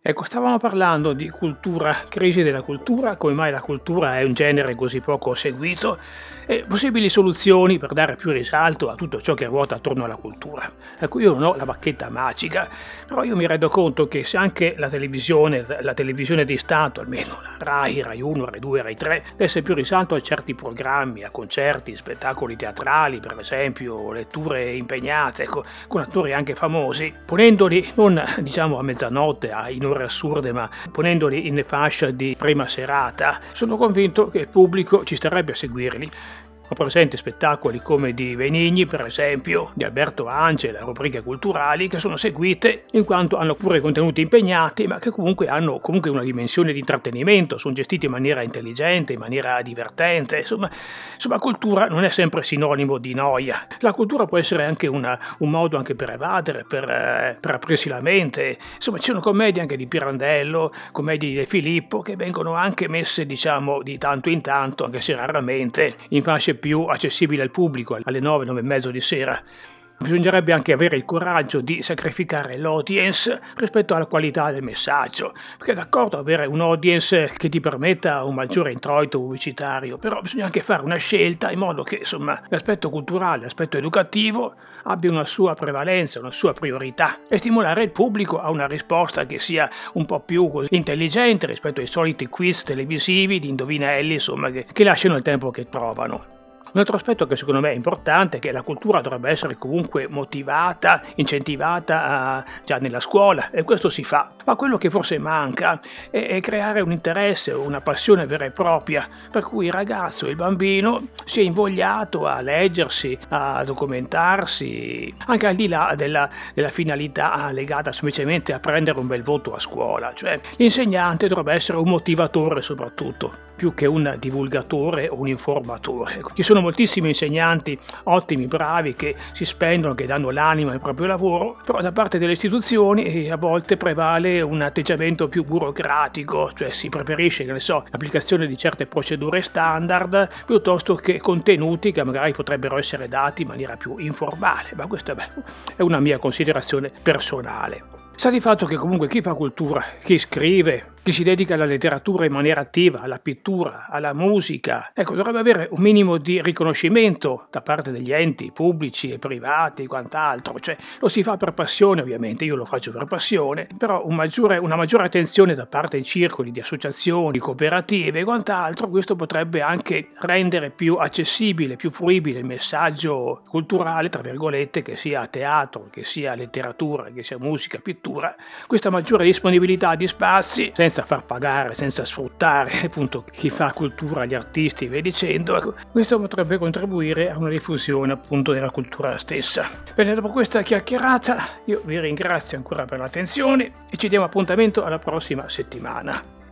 Ecco, stavamo parlando di cultura, crisi della cultura, come mai la cultura è un genere così poco seguito e possibili soluzioni per dare più risalto a tutto ciò che ruota attorno alla cultura. Ecco, io non ho la bacchetta magica, però io mi rendo conto che se anche la televisione di Stato, almeno la Rai, Rai 1, Rai 2, Rai 3, desse più risalto a certi programmi, a concerti, spettacoli teatrali, per esempio, letture impegnate, ecco, con attori anche famosi, ponendoli non diciamo a mezzanotte, in ore assurde, ma ponendoli in fascia di prima serata, sono convinto che il pubblico ci starebbe a seguirli. Ho presente spettacoli come di Benigni, per esempio, di Alberto Angela, rubriche culturali che sono seguite in quanto hanno pure contenuti impegnati, ma che comunque hanno una dimensione di intrattenimento, sono gestiti in maniera intelligente, in maniera divertente. Insomma, cultura non è sempre sinonimo di noia. La cultura può essere anche un modo anche per evadere, per aprirsi la mente. Insomma, ci sono commedie anche di Pirandello, commedie di De Filippo, che vengono anche messe, diciamo, di tanto in tanto, anche se raramente, in fasce più accessibile al pubblico alle 9, 9 e mezzo di sera. Bisognerebbe anche avere il coraggio di sacrificare l'audience rispetto alla qualità del messaggio, perché è d'accordo avere un audience che ti permetta un maggiore introito pubblicitario, però bisogna anche fare una scelta in modo che l'aspetto culturale, l'aspetto educativo abbia una sua prevalenza, una sua priorità e stimolare il pubblico a una risposta che sia un po' più intelligente rispetto ai soliti quiz televisivi di indovinelli, che lasciano il tempo che trovano. Un altro aspetto che secondo me è importante è che la cultura dovrebbe essere comunque motivata, incentivata già nella scuola, e questo si fa. Ma quello che forse manca è creare un interesse, una passione vera e propria, per cui il ragazzo, il bambino sia invogliato a leggersi, a documentarsi, anche al di là della finalità legata semplicemente a prendere un bel voto a scuola. Cioè l'insegnante dovrebbe essere un motivatore soprattutto, più che un divulgatore o un informatore. Ci sono moltissimi insegnanti ottimi, bravi, che si spendono, che danno l'anima al proprio lavoro, però da parte delle istituzioni a volte prevale un atteggiamento più burocratico, cioè si preferisce, l'applicazione di certe procedure standard piuttosto che contenuti che magari potrebbero essere dati in maniera più informale, ma questa è una mia considerazione personale. Sta di fatto che comunque chi fa cultura, chi scrive, chi si dedica alla letteratura in maniera attiva, alla pittura, alla musica, dovrebbe avere un minimo di riconoscimento da parte degli enti pubblici e privati e quant'altro. Cioè, lo si fa per passione, ovviamente, io lo faccio per passione, però una maggiore attenzione da parte di circoli, di associazioni, cooperative e quant'altro, questo potrebbe anche rendere più accessibile, più fruibile il messaggio culturale, tra virgolette, che sia teatro, che sia letteratura, che sia musica, pittura. Questa maggiore disponibilità di spazi, senza far pagare, senza sfruttare appunto chi fa cultura, gli artisti e via dicendo, questo potrebbe contribuire a una diffusione appunto della cultura stessa. Bene, dopo questa chiacchierata io vi ringrazio ancora per l'attenzione e ci diamo appuntamento alla prossima settimana.